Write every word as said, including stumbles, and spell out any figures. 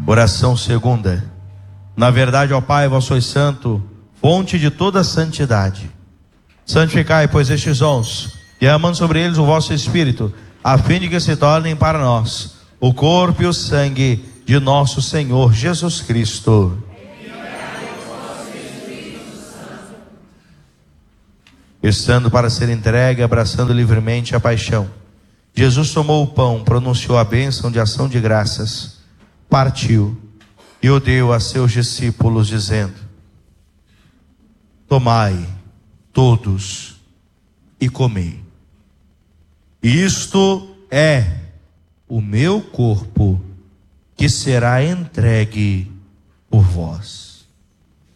Oração segunda. Na verdade, ó Pai, vós sois santo, fonte de toda santidade. Santificai, pois, estes dons, derramando sobre eles o vosso Espírito, a fim de que se tornem para nós o corpo e o sangue de nosso Senhor Jesus Cristo. Estando para ser entregue, abraçando livremente a paixão, Jesus tomou o pão, pronunciou a bênção de ação de graças, partiu e o deu a seus discípulos, dizendo: tomai todos e comei. Isto é o meu corpo, que será entregue por vós.